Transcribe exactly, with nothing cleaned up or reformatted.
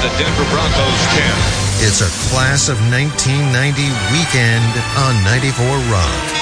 the Denver Broncos ten. It's a class of nineteen ninety weekend on ninety-four Rock.